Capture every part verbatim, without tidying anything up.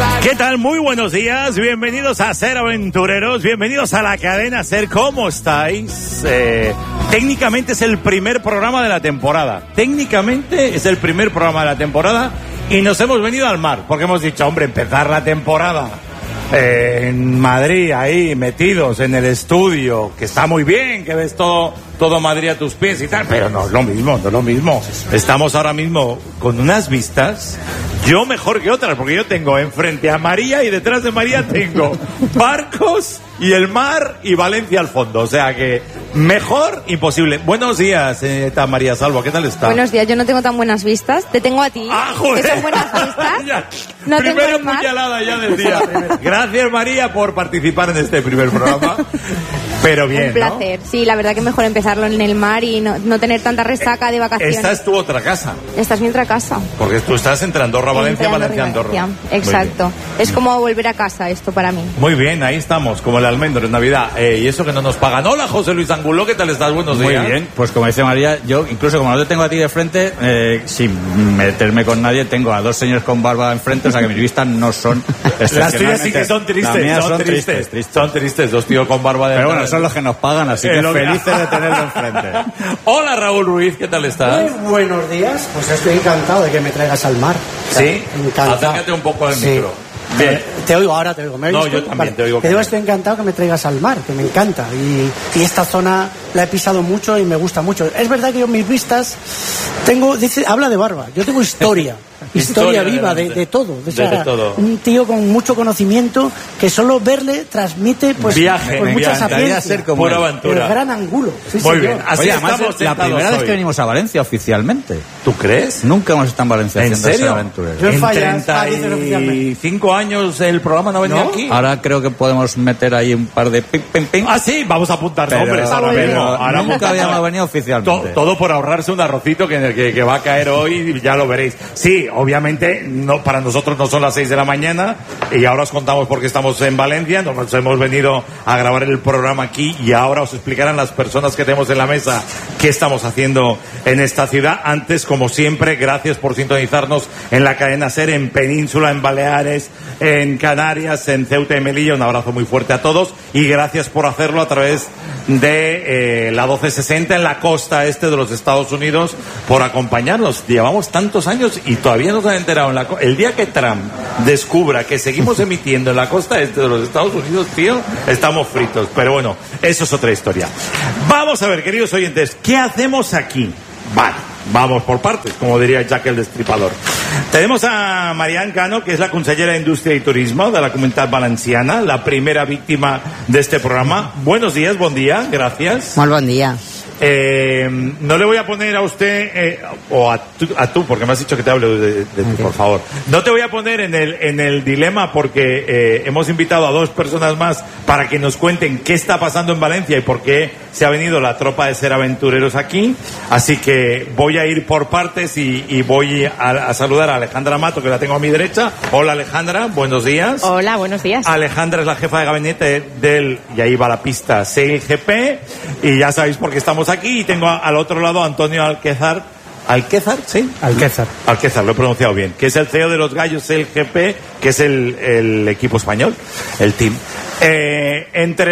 ¿Qué tal? Muy buenos días, bienvenidos a Ser Aventureros, bienvenidos a la cadena Ser. ¿Cómo estáis? Eh, técnicamente es el primer programa de la temporada, técnicamente es el primer programa de la temporada y nos hemos venido al mar, porque hemos dicho, hombre, empezar la temporada eh, en Madrid, ahí metidos en el estudio, que está muy bien, que ves todo, todo Madrid a tus pies y tal, pero no es lo mismo, no es lo mismo. Estamos ahora mismo con unas vistas, yo mejor que otras, porque yo tengo enfrente a María y detrás de María tengo barcos y el mar y Valencia al fondo, o sea que mejor imposible. Buenos días, señorita María Salvo, ¿qué tal está? Buenos días, yo no tengo tan buenas vistas, te tengo a ti. ¡Ah, joder! ¿Que son buenas vistas? Ya, no primera puñalada ya del día. Gracias, María, por participar en este primer programa. Pero bien, un placer, ¿no? Sí, la verdad que mejor empezarlo en el mar y no, no tener tanta resaca de vacaciones. Esta es tu otra casa. Esta es mi otra casa. Porque tú estás entre Andorra, Valencia, Valencia, Andorra. Exacto. Es como volver a casa esto para mí. Muy bien, ahí estamos, como el almendro en Navidad. Eh, y eso que no nos pagan. Hola, José Luis Angulo, ¿qué tal estás? Buenos Muy días. Muy bien, pues como dice María, yo incluso como no te tengo a ti de frente, eh, sin meterme con nadie, tengo a dos señores con barba enfrente, o sea que mis vistas no son las tuyas sí que son tristes, son, son tristes, tristes, tristes. Son tristes, dos tíos con barba de... Pero bueno, son los que nos pagan, así que felices de tenerlo enfrente. Hola, Raúl Ruiz, ¿qué tal estás? Muy buenos días, pues estoy encantado de que me traigas al mar. Sí, encantado. Acércate un poco al sí. micro. Bien. Te oigo ahora, te oigo. ¿Me no, visto? yo también vale. te oigo. Te digo, estoy encantado que me traigas al mar, que me encanta. Y, y esta zona la he pisado mucho y me gusta mucho. Es verdad que yo mis vistas tengo, dice, habla de barba, yo tengo historia. Historia, historia viva de, de todo. O sea, de todo. Un tío con mucho conocimiento que solo verle transmite pues, viaje, pues mucha sapiencia. Ser como pura aventura. El gran angulo. Sí, Muy señor. bien. Así Oye, además es la primera hoy. vez que venimos a Valencia oficialmente. ¿Tú crees? Nunca hemos estado en Valencia ¿En haciendo serio? aventureros. En fallas, treinta y cinco años el programa no venía ¿No? aquí. Ahora creo que podemos meter ahí un par de ping, ping, ping. Ah, sí, vamos a apuntar Pero, nombres ahora pero mismo. Ahora nunca habíamos venido oficialmente. To, todo por ahorrarse un arrocito que, que, que va a caer hoy, ya lo veréis. Sí, obviamente, no, para nosotros no son las seis de la mañana y ahora os contamos por qué estamos en Valencia. Nos hemos venido a grabar el programa aquí y ahora os explicarán las personas que tenemos en la mesa qué estamos haciendo en esta ciudad. Antes, como siempre, gracias por sintonizarnos en la cadena SER, en Península, en Baleares, en Canarias, en Ceuta y Melilla. Un abrazo muy fuerte a todos y gracias por hacerlo a través de eh, la doce sesenta en la costa este de los Estados Unidos, por acompañarnos. Llevamos tantos años y todavía no se han enterado. En la co- el día que Trump descubra que seguimos emitiendo en la costa este de los Estados Unidos, tío, estamos fritos. Pero bueno, eso es otra historia. Vamos a ver, queridos oyentes, ¿qué hacemos aquí? Vale, vamos por partes, como diría Jack el Destripador. Tenemos a Marian Cano, que es la consellera de Industria y Turismo de la Comunitat Valenciana, la primera víctima de este programa. Buenos días, buen día, gracias. Muy buen día. Eh, no le voy a poner a usted, eh, o a tú, a tú, porque me has dicho que te hable de, de, de okay. tú, por favor. No te voy a poner en el, en el dilema porque eh, hemos invitado a dos personas más para que nos cuenten qué está pasando en Valencia y por qué se ha venido la tropa de Ser Aventureros aquí. Así que voy a ir por partes y, y voy a, a saludar a Alejandra Mato, que la tengo a mi derecha. Hola, Alejandra, buenos días. Hola, buenos días. Alejandra es la jefa de gabinete del, y ahí va la pista, S E I G P, y ya sabéis por qué estamos aquí. Y tengo a, al otro lado a Antonio Alquézar. ¿Alquézar? Sí. Alquézar. Alquézar, lo he pronunciado bien. Que es el C E O de los Gallos S E I G P, que es el, el equipo español, el team. Eh,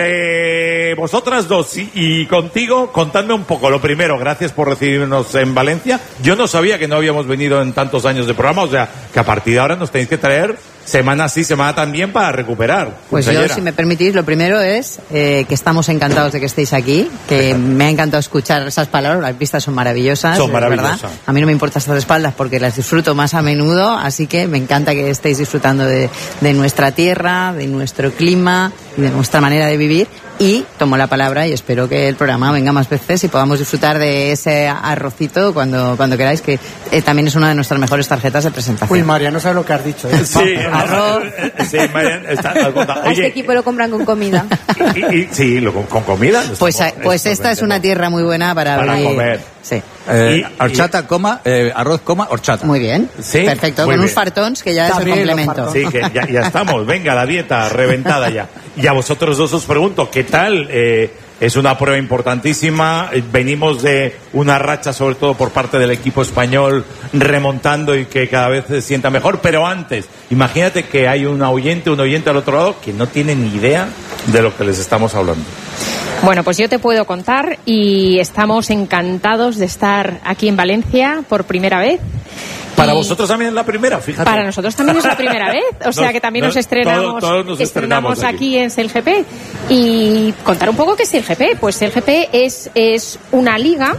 entre vosotras dos y, y contigo, contadme un poco. Lo primero, gracias por recibirnos en Valencia. Yo no sabía que no habíamos venido en tantos años de programa, o sea, que a partir de ahora nos tenéis que traer semana sí, semana también para recuperar. Pues consellera. yo, si me permitís, lo primero es eh, que estamos encantados de que estéis aquí, que me ha encantado escuchar esas palabras, las vistas son maravillosas. Son maravillosas. ¿Verdad? A mí no me importa estar de espaldas porque las disfruto más a menudo, así que me encanta que estéis disfrutando de, de nuestra tierra, de nuestro clima, de nuestra manera de vivir. Y tomo la palabra y espero que el programa venga más veces y podamos disfrutar de ese arrocito cuando, cuando queráis, que eh, también es una de nuestras mejores tarjetas de presentación. Uy, María, no sabes lo que has dicho, ¿eh? Sí, arroz. Sí, Marian, está, A este equipo lo compran con comida. Y, y, y, sí, lo, con, con comida. Pues, Esto, pues esto, esta es una tierra muy buena para, para abrir. comer. Sí. Eh, Y- horchata, coma, eh, arroz, coma, horchata. Muy bien. Sí, Perfecto. muy Con bien. unos fartons que ya También es el los complemento. Sí, que ya, ya estamos. Venga, la dieta reventada ya. Y a vosotros dos os pregunto, ¿qué tal? Eh, es una prueba importantísima. Venimos de una racha, sobre todo por parte del equipo español, remontando y que cada vez se sienta mejor. Pero antes, imagínate que hay un oyente, un oyente al otro lado que no tiene ni idea de lo que les estamos hablando. Bueno, pues yo te puedo contar y estamos encantados de estar aquí en Valencia por primera vez. Para y vosotros también es la primera, fíjate. Para nosotros también es la primera vez, o sea nos, que también nos, nos estrenamos, todos, todos nos estrenamos, estrenamos aquí. aquí en SailGP. Y contar un poco qué es SailGP. Pues SailGP es, es una liga,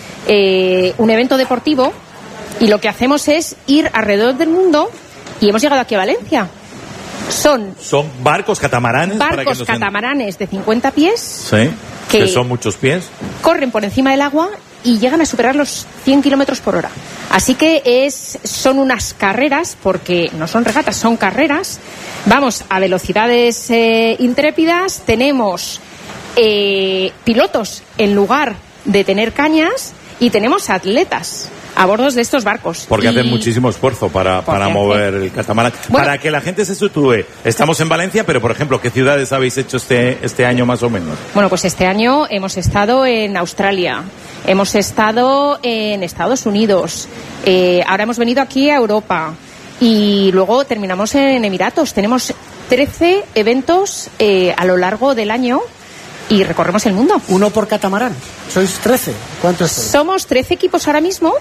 eh, un evento deportivo, y lo que hacemos es ir alrededor del mundo, y hemos llegado aquí a Valencia. Son, son barcos catamaranes. Barcos para que catamaranes de cincuenta pies. Sí, que, que son muchos pies. Corren por encima del agua y llegan a superar los cien kilómetros por hora. Así que es, son unas carreras, porque no son regatas, son carreras. Vamos a velocidades eh, intrépidas. Tenemos eh, pilotos en lugar de tener cañas, y tenemos atletas a bordo de estos barcos. Porque y... hacen muchísimo esfuerzo para, para mover el catamarán. Bueno, para que la gente se sitúe, estamos en Valencia, pero por ejemplo, ¿qué ciudades habéis hecho este, este año más o menos? Bueno, pues este año hemos estado en Australia, hemos estado en Estados Unidos, eh, ahora hemos venido aquí a Europa y luego terminamos en Emiratos. Tenemos trece eventos eh, a lo largo del año y recorremos el mundo. ¿Uno por catamarán? ¿Sois trece? ¿Cuántos sois? Somos trece equipos ahora mismo.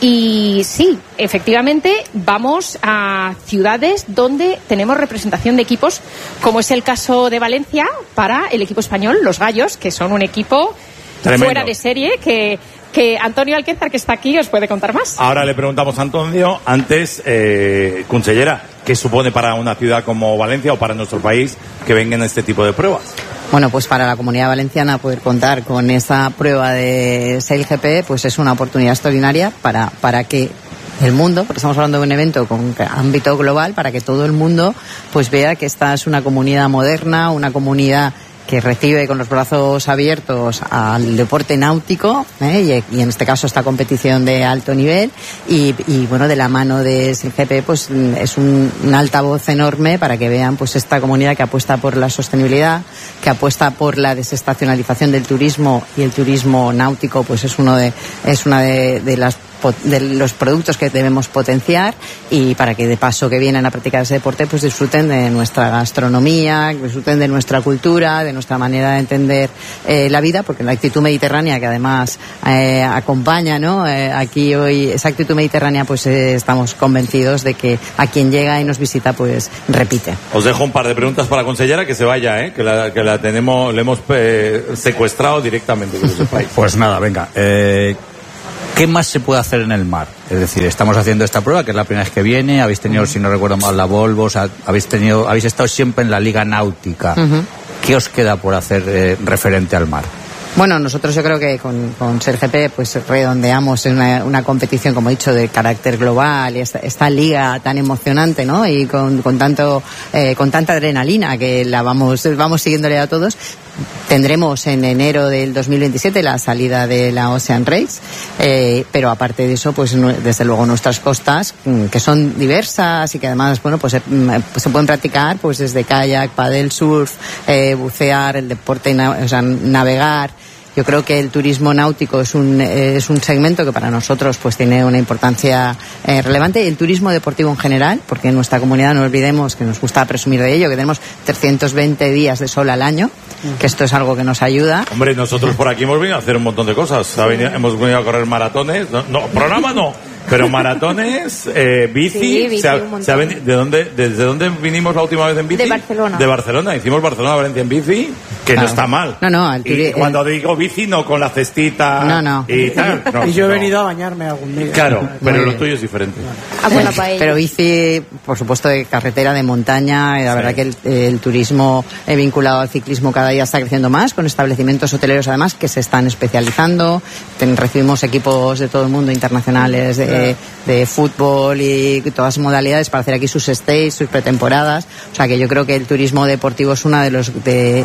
Y sí, efectivamente, vamos a ciudades donde tenemos representación de equipos, como es el caso de Valencia para el equipo español, los Gallos, que son un equipo Tremendo. Fuera de serie, que, que Antonio Alquézar, que está aquí, os puede contar más. Ahora le preguntamos a Antonio, antes, eh, consellera, ¿qué supone para una ciudad como Valencia o para nuestro país que vengan este tipo de pruebas? Bueno, pues para la Comunidad Valenciana poder contar con esa prueba de SailGP, pues es una oportunidad extraordinaria para, para que el mundo, porque estamos hablando de un evento con ámbito global, para que todo el mundo pues vea que esta es una comunidad moderna, una comunidad que recibe con los brazos abiertos al deporte náutico, ¿eh? y, y en este caso esta competición de alto nivel, y, y bueno, de la mano de SailGP pues es un, un altavoz enorme para que vean pues esta comunidad que apuesta por la sostenibilidad, que apuesta por la desestacionalización del turismo, y el turismo náutico pues es uno de es una de, de las de los productos que debemos potenciar, y para que de paso que vienen a practicar ese deporte pues disfruten de nuestra gastronomía, que disfruten de nuestra cultura, de nuestra manera de entender eh, la vida, porque la actitud mediterránea que además eh, acompaña, ¿no? Eh, aquí hoy esa actitud mediterránea pues eh, estamos convencidos de que a quien llega y nos visita pues repite. Os dejo un par de preguntas para la consellera, que se vaya, ¿eh? que, la, que la tenemos, le hemos eh, secuestrado directamente, que lo sepáis. Pues nada, venga. Eh... ¿Qué más se puede hacer en el mar? Es decir, estamos haciendo esta prueba, que es la primera vez que viene, habéis tenido, uh-huh. si no recuerdo mal, la Volvo, o sea, habéis tenido, habéis estado siempre en la Liga Náutica. Uh-huh. ¿Qué os queda por hacer eh, referente al mar? Bueno, nosotros yo creo que con, con SailGP pues redondeamos una, una competición, como he dicho, de carácter global, y esta, esta liga tan emocionante, ¿no? Y con, con tanto eh, con tanta adrenalina que la vamos vamos siguiéndole a todos. Tendremos en enero del dos mil veintisiete la salida de la Ocean Race, eh, pero aparte de eso, pues desde luego nuestras costas, que son diversas y que además, bueno, pues se, se pueden practicar pues desde kayak, paddle, surf, eh, bucear, el deporte, o sea, navegar. Yo creo que el turismo náutico es un es un segmento que para nosotros pues tiene una importancia eh, relevante. El turismo deportivo en general, porque en nuestra comunidad no olvidemos que nos gusta presumir de ello, que tenemos trescientos veinte días de sol al año, que esto es algo que nos ayuda. Hombre, nosotros por aquí hemos venido a hacer un montón de cosas. Venido, hemos venido a correr maratones, no, no programa no. Pero maratones, eh, bici, sí, bici se ha, se ha veni- ¿de dónde, ¿desde dónde vinimos la última vez en bici? De Barcelona. De Barcelona, hicimos Barcelona-Valencia en bici, que claro. no está mal. No, no, el turi- y cuando el... digo bici, no con la cestita no, no. y tal. No, y yo he no. venido a bañarme algún día. Claro, pero lo tuyo es diferente. Ah, bueno, para ello. Pero bici, por supuesto, de carretera, de montaña, y la sí. verdad que el, el turismo eh, vinculado al ciclismo cada día está creciendo más, con establecimientos hoteleros además que se están especializando. Ten, recibimos equipos de todo el mundo, internacionales, de, de fútbol y todas las modalidades para hacer aquí sus stays, sus pretemporadas. O sea que yo creo que el turismo deportivo es una de los de, de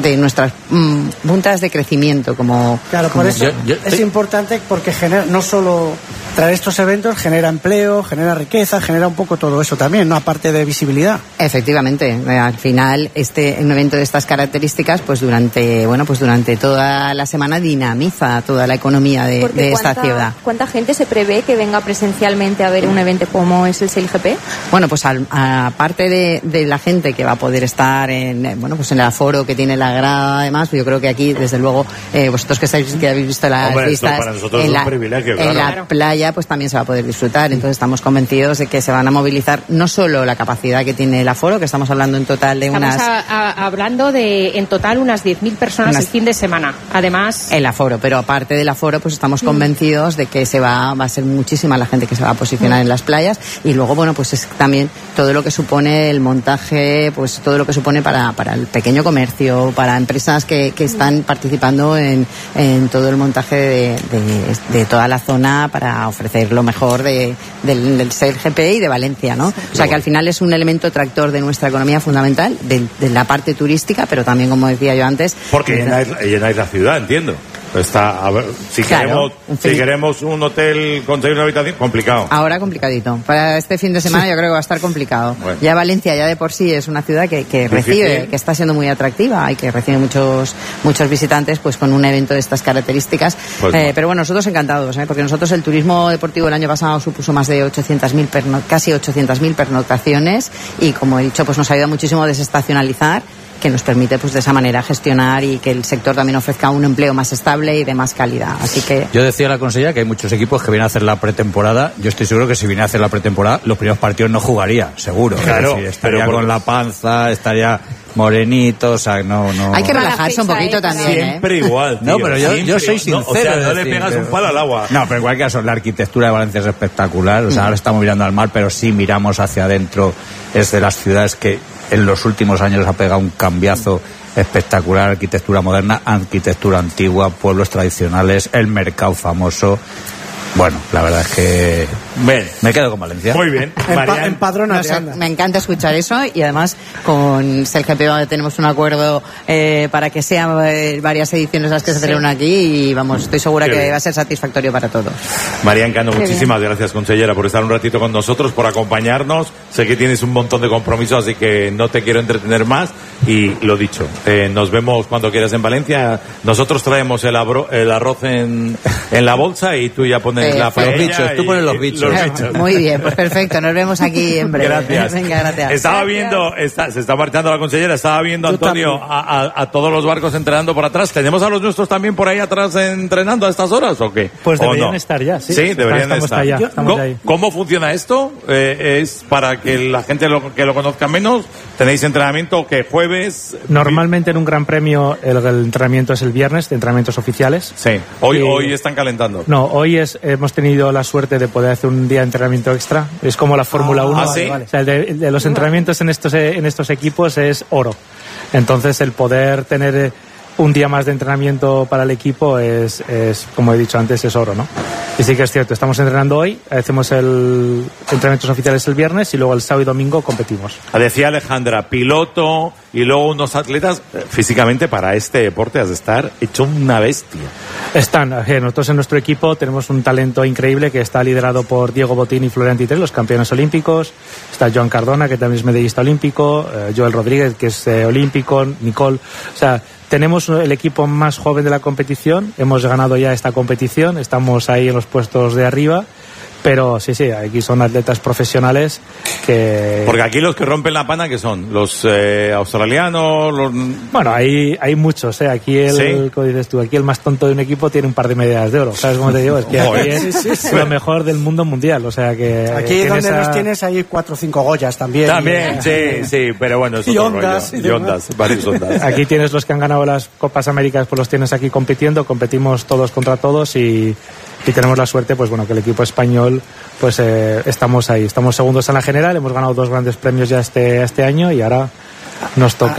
de nuestras mm, puntas de crecimiento. Como, claro, como por eso yo, yo, es sí. importante porque genera, no solo traer estos eventos genera empleo, genera riqueza, genera un poco todo eso también, ¿no? Aparte de visibilidad. Efectivamente, eh, al final este un evento de estas características, pues durante bueno pues durante toda la semana dinamiza toda la economía de, de esta ¿cuánta, ciudad. ¿Cuánta gente se prevé que venga presencialmente a ver un evento como es el S A I L G P? Bueno, pues al, aparte de, de la gente que va a poder estar en bueno pues en el aforo que tiene la grada, además, pues yo creo que aquí desde luego eh, vosotros que estáis que habéis visto las Hombre, vistas para nosotros en, es la, un privilegio, en claro. la playa, pues también se va a poder disfrutar. Entonces estamos convencidos de que se van a movilizar no solo la capacidad que tiene el aforo, que estamos hablando en total de Estamos unas a, a, hablando de en total unas diez mil personas unas, el fin de semana. Además, el aforo, pero aparte del aforo, pues estamos convencidos de que se va, va a ser muchísima la gente que se va a posicionar mm. en las playas. Y luego, bueno, pues es también todo lo que supone el montaje, pues todo lo que supone para, para el pequeño comercio, para empresas que, que están participando en, en todo el montaje de, de, de toda la zona para ofrecer lo mejor de, del, del S A I L G P y de Valencia, ¿no? O sea que al final es un elemento tractor de nuestra economía fundamental, de, de la parte turística, pero también, como decía yo antes... Porque de, llenáis, llenáis la ciudad, entiendo. Está, a ver, si, claro, queremos, si queremos un hotel, conseguir una habitación, complicado. Ahora complicadito. Para este fin de semana yo creo que va a estar complicado. Bueno. Ya Valencia ya de por sí es una ciudad que, que recibe, que está siendo muy atractiva y que recibe muchos muchos visitantes, pues con un evento de estas características. Pues eh, no. Pero bueno, nosotros encantados, ¿eh? Porque nosotros el turismo deportivo el año pasado supuso más de ochocientas mil perno- casi ochocientas mil pernoctaciones y, como he dicho, pues nos ayuda muchísimo a desestacionalizar, que nos permite pues de esa manera gestionar y que el sector también ofrezca un empleo más estable y de más calidad. Así que yo decía a la consejera que hay muchos equipos que vienen a hacer la pretemporada. Yo estoy seguro que si viene a hacer la pretemporada, los primeros partidos no jugaría, seguro. Claro, es decir, estaría pero con la panza, estaría morenito, o sea, no, no. hay que Para relajarse un fecha poquito extra. también, Siempre ¿eh? igual, tío. No, pero yo, Siempre yo soy igual. sincero. No, o sea, no es le decir, pegas pero- un palo al agua. No, pero en cualquier caso, la arquitectura de Valencia es espectacular. O sea, ahora estamos mirando al mar, pero sí miramos hacia adentro. Es de las ciudades que en los últimos años ha pegado un cambiazo espectacular. Arquitectura moderna, arquitectura antigua, pueblos tradicionales, el mercado famoso. Bueno, la verdad es que Ven. me quedo con Valencia. Muy bien. Empa- Marian, empadrónate, No sé, anda. me encanta escuchar eso y además con S A I L G P tenemos un acuerdo eh, para que sean eh, varias ediciones las que se celebran aquí y vamos, estoy segura Qué que bien. va a ser satisfactorio para todos. Marian Cano, Qué muchísimas gracias, consellera, por estar un ratito con nosotros, por acompañarnos. Sé que tienes un montón de compromisos, así que no te quiero entretener más. Y lo dicho, eh, nos vemos cuando quieras en Valencia. Nosotros traemos el, abro- el arroz en, en la bolsa y tú ya pones Eh, la los paella. bichos, tú y- pones los y bichos. los bichos. Muy bien, pues perfecto, nos vemos aquí en breve. Gracias. Venga, gracias. Estaba viendo, está, se está marchando la consellera, estaba viendo, Yo Antonio, también. a, a- a todos los barcos entrenando por atrás. ¿Tenemos a los nuestros también por ahí atrás entrenando a estas horas o qué? Pues ¿O deberían no? estar ya, sí. Sí, Está- deberían estamos estar. allá, Yo- estamos ¿Cómo, ahí. cómo funciona esto? Eh, ¿Es para que la gente lo, que lo conozca menos? ¿Tenéis entrenamiento que jueves? Normalmente en un gran premio el, el entrenamiento es el viernes, de entrenamientos oficiales. Sí, hoy, Y- hoy están calentando. No, hoy es, hemos tenido la suerte de poder hacer un día de entrenamiento extra. Es como la Fórmula uno. ¿ah, sí? O sea, el de, el de los entrenamientos en estos, eh, en estos equipos es oro. Entonces, el poder tener eh, un día más de entrenamiento para el equipo es, es, como he dicho antes, es oro, ¿no? Y sí que es cierto, estamos entrenando hoy, hacemos el entrenamientos oficiales el viernes y luego el sábado y domingo competimos. Decía Alejandra, piloto y luego unos atletas. eh, Físicamente para este deporte has de estar hecho una bestia. Están, eh, nosotros en nuestro equipo tenemos un talento increíble que está liderado por Diego Botín y Florian Titré, los campeones olímpicos. Está Joan Cardona, que también es medallista olímpico, eh, Joel Rodríguez, que es eh, olímpico, Nicole. O sea, tenemos el equipo más joven de la competición, hemos ganado ya esta competición, estamos ahí en los puestos de arriba. Pero sí, sí, aquí son atletas profesionales que... Porque aquí los que rompen la pana, ¿qué son? Los eh, australianos, los... Bueno, hay, hay muchos, ¿eh? Aquí el, Sí. como dices tú, aquí el más tonto de un equipo tiene un par de medallas de oro. ¿Sabes cómo te digo? Es que aquí Joder. es Sí, sí, sí. lo mejor del mundo mundial. O sea que... Aquí tienes donde a- nos tienes hay cuatro o cinco Goyas también. También, Y- sí, sí, pero bueno, es Y otro ondas, rollo. y Y ondas, varios ondas. Aquí tienes los que han ganado las Copas Américas, pues los tienes aquí compitiendo, competimos todos contra todos y, y tenemos la suerte, pues bueno, que el equipo español, pues eh, estamos ahí, estamos segundos en la general, hemos ganado dos grandes premios ya este, este año y ahora nos toca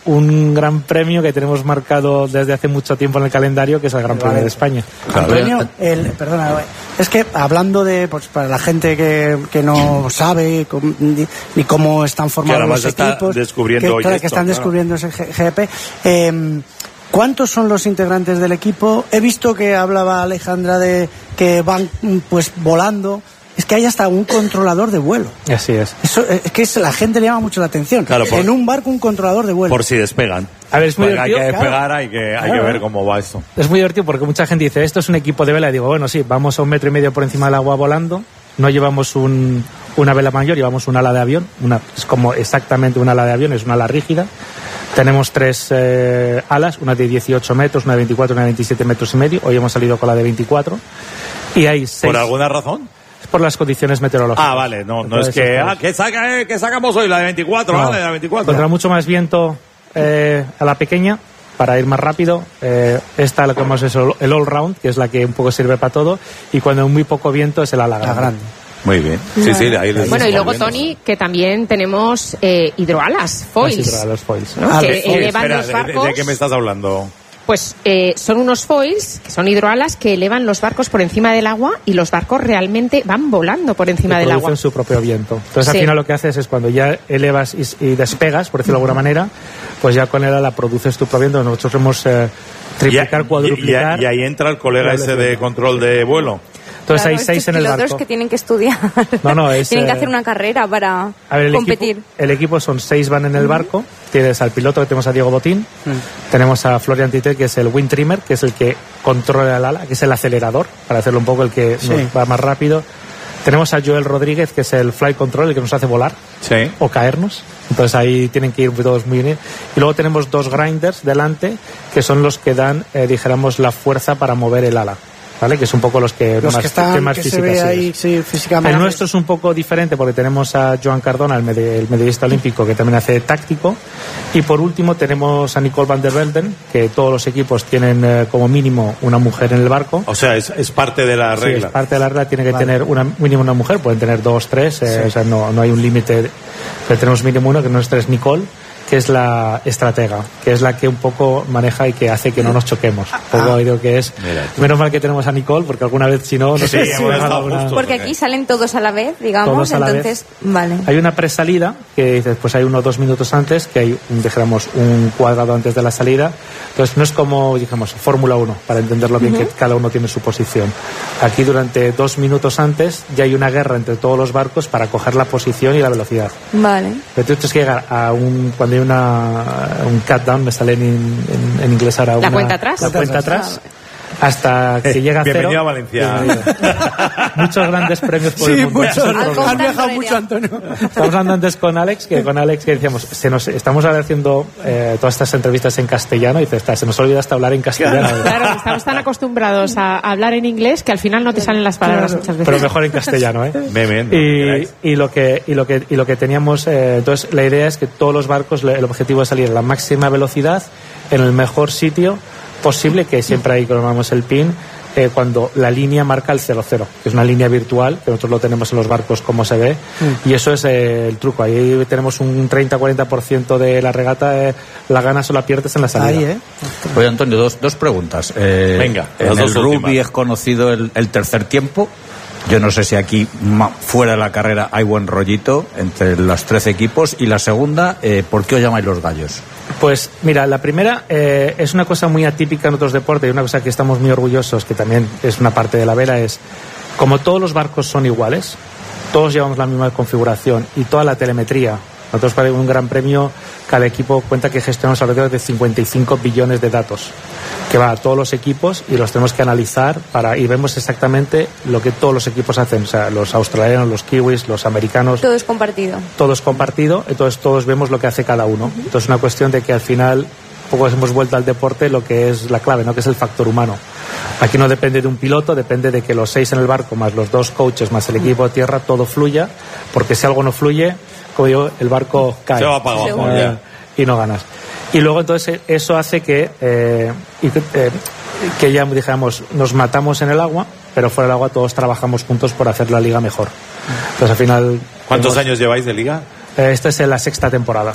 un gran premio que tenemos marcado desde hace mucho tiempo en el calendario, que es el Gran Premio de España. Claro. Antonio, el, perdona, es que hablando de, pues para la gente que, que no sabe com, ni, ni cómo están formados los equipos, descubriendo que, hoy claro, esto, que están claro. descubriendo ese G G P, eh, ¿cuántos son los integrantes del equipo? He visto que hablaba Alejandra de que van pues volando. Es que hay hasta un controlador de vuelo. Así es. Eso, es que es, la gente le llama mucho la atención. Claro, por, en un barco un controlador de vuelo. Por si despegan. A ver, es muy Porque divertido. hay que despegar, claro. hay que, hay Claro. que ver cómo va esto. Es muy divertido porque mucha gente dice, esto es un equipo de vela. Y digo, bueno, sí, vamos a un metro y medio por encima del agua volando. No llevamos un, una vela mayor, llevamos un ala de avión. Una, es como exactamente un ala de avión, es una ala rígida. Tenemos tres eh, alas, una de dieciocho metros, una de veinticuatro, una de veintisiete metros y medio. Hoy hemos salido con la de veinticuatro. Y hay seis... ¿Por alguna razón? Por las condiciones meteorológicas. Ah, vale, no, no es Entonces, que, pues, ah, que, saca, eh, que sacamos hoy la de veinticuatro, no, vale, la de veinticuatro. Contra mucho más viento eh, a la pequeña, para ir más rápido. Eh, esta, lo que hemos es el all round, que es la que un poco sirve para todo, y cuando hay muy poco viento es el ala grande. grande. Muy bien. Sí, sí, ahí les Bueno, y luego, viendo. Tony, que también tenemos eh, hidroalas, foils, Así, los foils. ¿no? Ah, que los foils. elevan Espera, los ¿de- barcos. ¿de, qué me estás hablando? Pues eh, son unos foils, que son hidroalas, que elevan los barcos por encima del agua y los barcos realmente van volando por encima que del producen agua. su propio viento. Entonces, Sí. al final lo que haces es cuando ya elevas y, y despegas, por decirlo de alguna manera, pues ya con el ala produces tu propio viento. Nosotros hemos eh, triplicar, Y- y- cuadruplicar. Y, y ahí entra el colega Doble ese de viento. control de vuelo. Entonces Claro, hay seis estos en el pilotos barco. que tienen que estudiar. No, no, es, tienen que eh, hacer una carrera para A ver, el competir. Equipo, el equipo son seis van en el barco. Tienes al piloto, que tenemos a Diego Botín. Tenemos a Florian Tite, que es el wind trimmer, que es el que controla el ala, que es el acelerador, para hacerlo un poco el que Sí. nos va más rápido. Tenemos a Joel Rodríguez, que es el flight control, el que nos hace volar Sí. o caernos. Entonces ahí tienen que ir todos muy bien. Y luego tenemos dos grinders delante, que son los que dan, eh, dijéramos, la fuerza para mover el ala. ¿Vale? Que es un poco los que Los más, que están, más que se físicas ve sí ahí es. sí, físicamente. El nuestro es un poco diferente porque tenemos a Joan Cardona, el, mede- el medallista olímpico, que también hace táctico. Y por último tenemos a Nicole van der Velden, que todos los equipos tienen eh, como mínimo una mujer en el barco. O sea, es, es parte de la Sí, regla. es parte de la regla, tiene que Vale. tener una, mínimo una mujer, pueden tener dos, tres, eh, Sí. o sea, no, no hay un límite, pero tenemos mínimo uno, que nuestra es Nicole, que es la estratega, que es la que un poco maneja y que hace que no nos choquemos. Un poco digo que es, Mira. menos mal que tenemos a Nicole, porque alguna vez si no, no Sí, sé si hemos me estado alguna- justo. Porque aquí salen todos a la vez, digamos. Todos a la entonces, vale. Hay una presalida que dices, pues hay uno o dos minutos antes, que hay, un, dijéramos, un cuadrado antes de la salida. Entonces no es como, digamos, Fórmula uno, para entenderlo bien, que cada uno tiene su posición. Aquí durante dos minutos antes ya hay una guerra entre todos los barcos para coger la posición y la velocidad. Vale. Pero tú tienes que llegar a un, cuando hay una, un countdown, me sale en, en, en inglés ahora. La una- cuenta atrás. La cuenta atrás. Hasta que llega a cero. Bienvenido a Valencia. Bienvenido. Muchos grandes premios por el Sí, mundo. muchos. Ese es el Al problema. Han viajado Contra mucho, Antonio. Estamos hablando antes con Alex, que con Alex que decíamos, se nos, estamos ahora haciendo eh, todas estas entrevistas en castellano y dice, "Está, se nos olvida hasta hablar en castellano. Claro, estamos tan acostumbrados a hablar en inglés que al final no te salen las palabras muchas veces. Pero mejor en castellano, ¿eh? Bien, bien, Y, queráis. y lo que y lo que y lo que teníamos, eh, entonces la idea es que todos los barcos, le- el objetivo es salir a la máxima velocidad en el mejor sitio posible, que siempre ahí llamamos el pin, eh, cuando la línea marca el cero cero, que es una línea virtual, que nosotros lo tenemos en los barcos como se ve, y eso es eh, el truco. Ahí tenemos un treinta a cuarenta por ciento de la regata, eh, la ganas o la pierdes en la salida. Ahí, ¿eh? Oye, Antonio, dos, dos preguntas. Eh, Venga, las en dos el últimas. rugby es conocido el, el tercer tiempo. Yo no sé si aquí ma- fuera de la carrera hay buen rollito entre los trece equipos. Y la segunda, eh, ¿por qué os llamáis los gallos? Pues mira, la primera eh, es una cosa muy atípica en otros deportes y una cosa que estamos muy orgullosos, que también es una parte de la vela, es como todos los barcos son iguales, todos llevamos la misma configuración y toda la telemetría. Nosotros para un gran premio, cada equipo cuenta que gestionamos alrededor de cincuenta y cinco billones de datos, que va a todos los equipos y los tenemos que analizar para y vemos exactamente lo que todos los equipos hacen, o sea, los australianos, los kiwis, los americanos, Todo es compartido. todo es compartido, entonces todos vemos lo que hace cada uno. Entonces es una cuestión de que al final poco hemos vuelto al deporte lo que es la clave, ¿no? Que es el factor humano. Aquí no depende de un piloto, depende de que los seis en el barco, más los dos coaches, más el equipo de tierra, todo fluya, porque si algo no fluye, como digo, el barco cae. Se va para abajo, Eh, ya. y no ganas. Y luego entonces eso hace que, eh, y que, eh, que ya dijéramos, nos matamos en el agua, pero fuera del agua todos trabajamos juntos por hacer la liga mejor. Entonces al final... ¿Cuántos tenemos- años lleváis de liga? eh, Esta es la sexta temporada.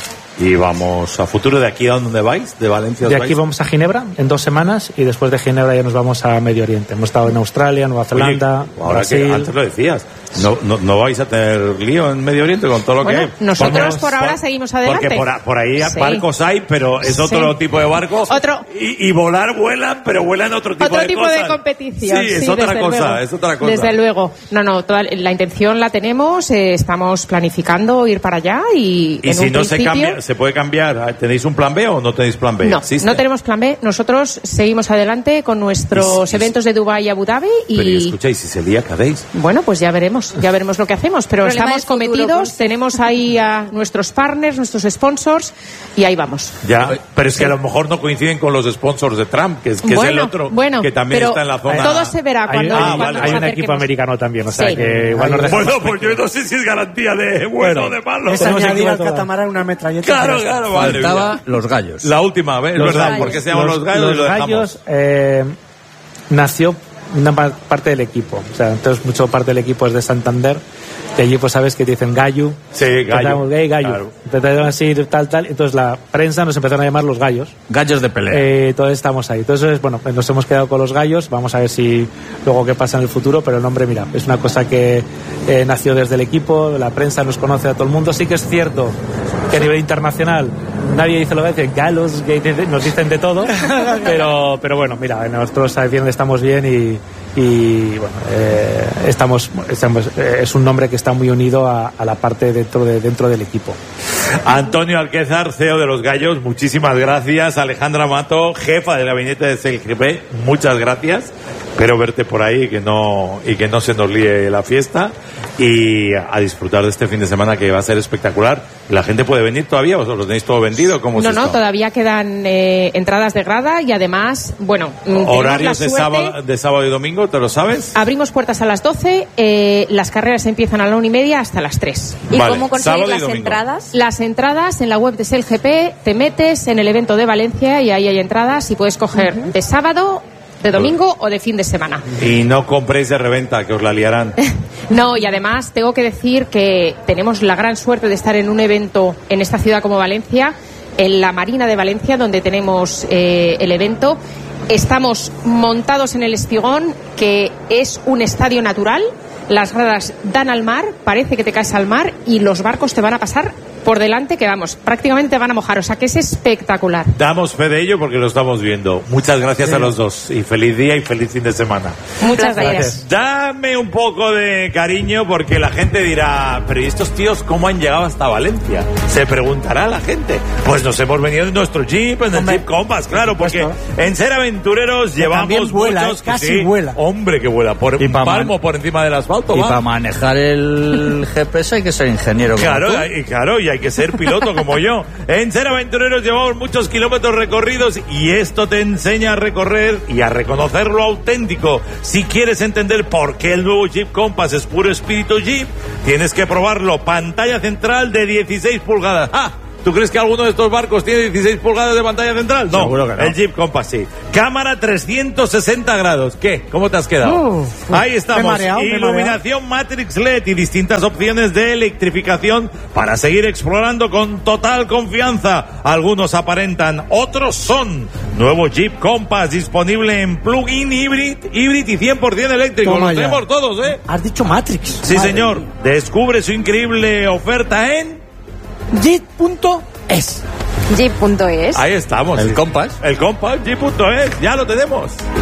Y vamos a futuro. ¿De aquí a dónde vais? ¿De Valencia? De os aquí vais? vamos a Ginebra en dos semanas y después de Ginebra ya nos vamos a Medio Oriente. Hemos estado en Australia, Nueva Zelanda, Oye, ahora Brasil. que antes lo decías, ¿no, no, no vais a tener lío en Medio Oriente con todo lo Bueno, que hay? nosotros Porque- por ahora seguimos adelante. Porque por, a- por ahí Sí. barcos hay, pero es otro Sí. tipo de barco. Otro- Y, y volar vuelan, pero vuelan otro tipo Otro de tipo cosas. de competición. Sí, es sí, otra desde cosa, luego. es otra cosa. Desde luego. No, no, toda, la intención la tenemos, eh, estamos planificando ir para allá y, Y en si un no se principio- cambia, ¿se puede cambiar? ¿Tenéis un plan B o no tenéis plan B? No, ¿Existe? no tenemos plan B. Nosotros seguimos adelante con nuestros Y- y- eventos de Dubái y Abu Dhabi y... Pero y escucháis, si se lía, ¿qué hacéis? Bueno, pues ya veremos, ya veremos lo que hacemos, pero Problema estamos de futuro, cometidos, pues. tenemos ahí a nuestros partners, nuestros sponsors y ahí vamos. Ya, pero es que a lo mejor no coinciden con los sponsors de Trump, que es, que es el Bueno, otro, bueno, que también pero está en la zona. todo se verá Hay, cuando, hay- Ah, cuando vale. nos hay un equipo acerquemos. americano también, o sea Sí. que igual nos dejamos. Bueno, pues yo no sé si es garantía de bueno o de malo. Es Tenemos añadir equipo al de todo. catamarán una metralleta. Claro, y ya está. claro, madre Faltaba mía. los gallos. La última vez, Los ¿verdad? gallos. ¿Por qué se llaman los, gallos? Los Y lo dejamos. gallos eh, nació una pa- parte del equipo. O sea, entonces mucho parte del equipo es de Santander. Que allí pues sabes que te dicen gallo. Sí, gallo. Empezamos, gay, gallo. Claro. Empezaron así, tal, tal. Entonces la prensa nos empezaron a llamar los gallos. Gallos de pelea. Eh, todos estamos ahí. Entonces, bueno, pues nos hemos quedado con los gallos. Vamos a ver si luego qué pasa en el futuro. Pero el nombre, mira, es una cosa que eh, nació desde el equipo. La prensa nos conoce a todo el mundo. Sí que es cierto que a nivel internacional nadie dice lo que dicen, galos, gay, nos dicen de todo. pero, pero bueno, mira, nosotros sabemos dónde estamos bien y, y bueno, eh, estamos, estamos eh, es un nombre que está muy unido a, a la parte dentro, de, dentro del equipo. Antonio Alquézar, C E O de Los Gallos, muchísimas gracias. Alejandra Mato, jefa del gabinete de C L G P, muchas gracias. Espero verte por ahí y que no, y que no se nos líe la fiesta. Y a disfrutar de este fin de semana que va a ser espectacular. ¿La gente puede venir todavía? ¿Vosotros lo tenéis todo vendido? ¿Cómo es No, no, esto? todavía quedan eh, entradas de grada y además, bueno, mm, tenemos ¿Horarios la de suerte- sábado, de sábado y domingo? ¿Te lo sabes? Abrimos puertas a las doce, eh, las carreras empiezan a la una y media hasta las tres. ¿Y Vale, cómo conseguir sábado y las domingo. entradas? Las entradas en la web de S E L G P, te metes en el evento de Valencia y ahí hay entradas y puedes coger de sábado, de domingo o de fin de semana. Y no compréis de reventa, que os la liarán. No, y además tengo que decir que tenemos la gran suerte de estar en un evento en esta ciudad como Valencia, en la Marina de Valencia, donde tenemos eh, el evento. Estamos montados en el Espigón, que es un estadio natural. Las gradas dan al mar, parece que te caes al mar y los barcos te van a pasar por delante, que vamos, prácticamente te van a mojar. O sea que es espectacular. Damos fe de ello porque lo estamos viendo. Muchas gracias a los dos y feliz día y feliz fin de semana. Muchas Gracias. gracias. Dame un poco de cariño porque la gente dirá, pero ¿y estos tíos cómo han llegado hasta Valencia? Se preguntará la gente. Pues nos hemos venido en nuestro Jeep, en el Hombre, Jeep Compass, claro, por porque supuesto. en Ser Aventureros llevamos también vuela, muchos... ¿eh? Casi sí, vuela. Hombre, que vuela. Por Y un pa' palmo man- por encima del asfalto, Y va. para manejar el G P S hay que ser ingeniero. como Claro, tú. y claro, y hay que ser piloto como yo. En Ser Aventureros llevamos muchos kilómetros recorridos y esto te enseña a recorrer y a reconocer lo auténtico. Si quieres entender por qué el nuevo Jeep Compass es puro espíritu Jeep, tienes que probarlo. Pantalla central de dieciséis pulgadas. ¡Ah! ¿Tú crees que alguno de estos barcos tiene dieciséis pulgadas de pantalla central? No, Seguro que no. el Jeep Compass sí. Cámara trescientos sesenta grados. ¿Qué? ¿Cómo te has quedado? Uf, Ahí me he estamos. mareado, me he mareado. Iluminación Matrix L E D y distintas opciones de electrificación para seguir explorando con total confianza. Algunos aparentan, otros son. Nuevo Jeep Compass disponible en plug-in híbrido híbrido y cien por ciento eléctrico. Toma Los ya. tenemos todos, ¿eh? Has dicho Matrix. Sí, Madre señor. mía. Descubre su increíble oferta en... Jeep punto es. Jeep punto es. Ahí estamos. El sí. Compass. El Compass, Jeep punto es. Ya lo tenemos.